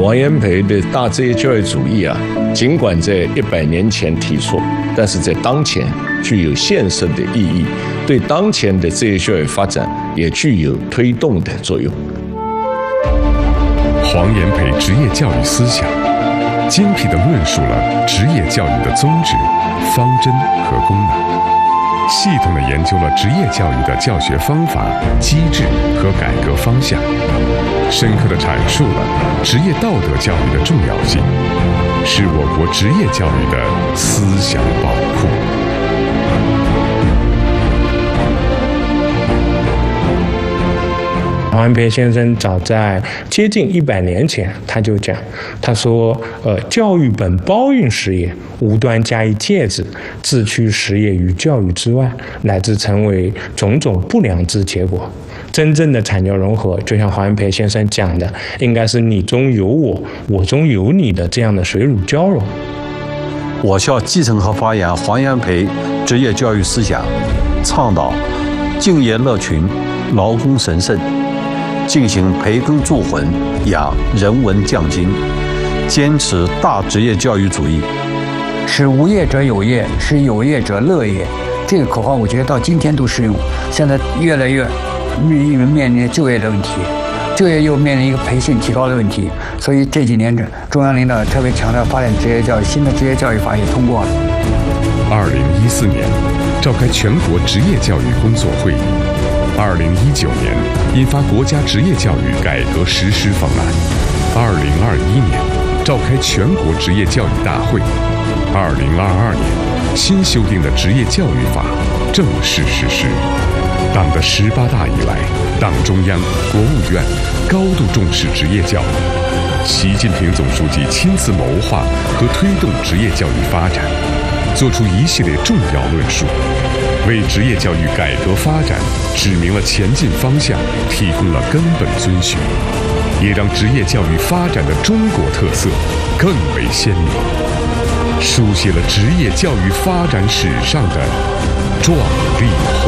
黄炎培的大职业教育主义啊，尽管在100年前提出，但是在当前具有现实的意义，对当前的职业教育发展也具有推动的作用。 黄炎培职业教育思想，精辟地论述了职业教育的宗旨、方针和功能，系统地研究了职业教育的教学方法、机制和改革方向，深刻地阐述了职业道德教育的重要性，是我国职业教育的思想宝库。 黄炎培先生早在接近100年前，他就讲，他说，教育本包蕴实业，无端加以介之，自驱实业于教育之外，乃至成为种种不良之结果。真正的产教融合，就像黄炎培先生讲的，应该是你中有我，我中有你的这样的水乳交融。 我校继承和发扬黄炎培职业教育思想，倡导敬业乐群、劳功神圣，进行培根铸魂，养人文匠精，坚持大职业教育主义， 使无业者有业，使有业者乐业。这个口号我觉得到今天都适用。现在越来越面临就业的问题，就业又面临一个培训提高的问题，所以这几年中央领导特别强调发展职业教育，新的职业教育法也通过了。 2014年召开全国职业教育工作会议，2019年印发国家职业教育改革实施方案，2021年召开全国职业教育大会，2022年新修订的职业教育法正式实施。党的18大以来，党中央、国务院高度重视职业教育，习近平总书记亲自谋划和推动职业教育发展，作出一系列重要论述，为职业教育改革发展指明了前进方向，提供了根本遵循，也让职业教育发展的中国特色更为鲜明，书写了职业教育发展史上的壮丽